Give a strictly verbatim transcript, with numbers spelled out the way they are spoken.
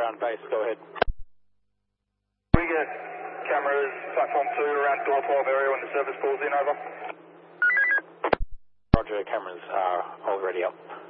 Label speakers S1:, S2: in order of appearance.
S1: around base, go ahead.
S2: We get cameras, platform two, around door twelve area when the service pulls in, over.
S1: Roger, cameras are already up.